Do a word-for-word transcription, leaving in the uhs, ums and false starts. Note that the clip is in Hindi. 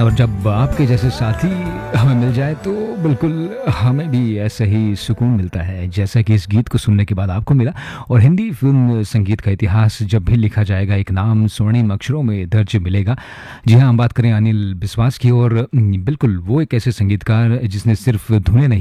और जब आपके जैसे साथी हमें मिल जाए तो बिल्कुल हमें भी ऐसा ही सुकून मिलता है जैसा कि इस गीत को सुनने के बाद आपको मिला। और हिंदी फिल्म संगीत का इतिहास जब भी लिखा जाएगा एक नाम स्वर्णिम अक्षरों में दर्ज मिलेगा। जी हाँ, हम बात करें अनिल बिस्वास की और बिल्कुल वो एक ऐसे संगीतकार जिसने सिर्फ धुनें नहीं